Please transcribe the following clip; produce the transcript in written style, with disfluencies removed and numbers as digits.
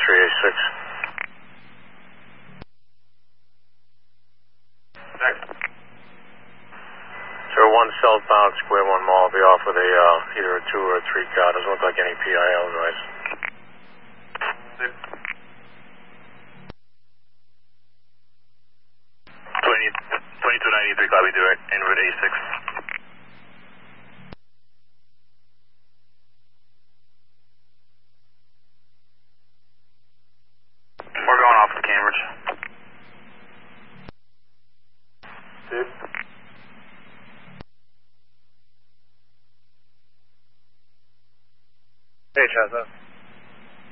386. Next. 01 southbound, square 1 mall, be off with a either a 2 or a 3 car. Doesn't look like any PIL, guys. 2293, copy direct, en route 86. We're going off the Cambridge. Steve? Hey, Chazza.